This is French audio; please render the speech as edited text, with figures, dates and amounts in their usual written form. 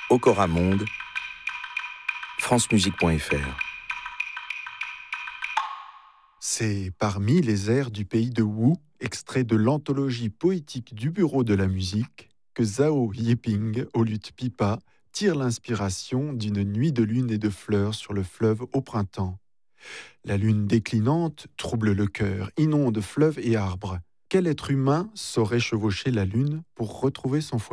Okora Monde, francemusique.fr. C'est parmi les airs du pays de Wu, extrait de l'anthologie poétique du Bureau de la musique, que Zhao Yiping, au luth pipa, tire l'inspiration d'une nuit de lune et de fleurs sur le fleuve au printemps. La lune déclinante trouble le cœur, inonde fleuves et arbres. Quel être humain saurait chevaucher la lune pour retrouver son foyer ?